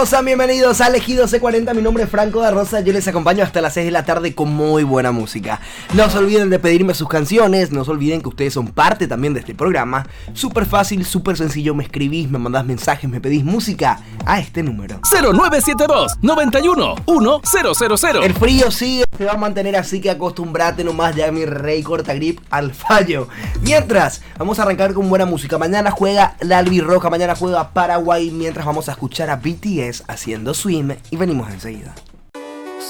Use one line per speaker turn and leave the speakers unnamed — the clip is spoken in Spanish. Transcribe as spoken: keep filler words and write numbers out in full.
todos, sean bienvenidos a Elegido C cuarenta, mi nombre es Franco da Rosa, yo les acompaño hasta las seis de la tarde con muy buena música. No se olviden de pedirme sus canciones, no se olviden que ustedes son parte también de este programa. Súper fácil, súper sencillo, me escribís, me mandás mensajes, me pedís música a este número
cero nueve siete dos, noventa y uno, uno cero cero cero.
El frío sigue, se va a mantener, así que acostumbrate nomás ya, mi rey corta grip, al fallo. Mientras, vamos a arrancar con buena música. Mañana juega la albirroja, mañana juega Paraguay, mientras vamos a escuchar a B T S haciendo Swim y venimos enseguida.